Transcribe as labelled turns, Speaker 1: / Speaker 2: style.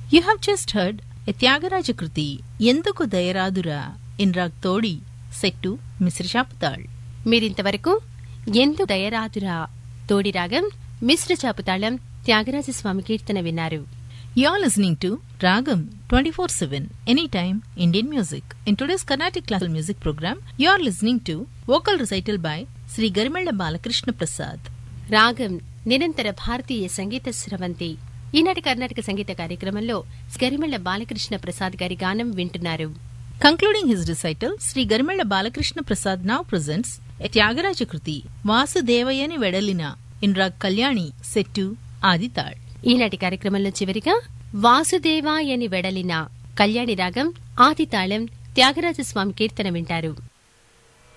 Speaker 1: You have just heard a Tyagaraja Kruti, Enduku Dayaradura, in Rag Todi, set to Misra Chaputal.
Speaker 2: మీరింతవరకు ఎందు దయరాదురా తోడి రాగం మిశ్ర చాపుతాళం త్యాగరాజస్వామి కీర్తన విన్నారు.
Speaker 1: You are listening to Ragam 24/7, anytime Indian music. In today's Carnatic Classical Music program, you are listening to vocal recital by Sri Garimella Balakrishna Prasad.
Speaker 2: రాగం నిరంతర భారతీయ సంగీత స్రవంతి. ఈనాటి కర్ణాటక సంగీత కార్యక్రమంలో గరిమెళ్ల బాలకృష్ణ ప్రసాద్ గారి గానం వింటున్నారు.
Speaker 1: Concluding his recital, Sri Garimella Balakrishna Prasad now presents a Tyagaraja Kruti, Vasudevayani Vedalina, in Rag Kalyani, set to Adital.
Speaker 2: ఈనాటి కార్యక్రమంలో చివరిగా వాసుదేవాయని వెడలిన కళ్యాణి రాగం ఆదితాళం త్యాగరాజస్వామి కీర్తన వింటారు.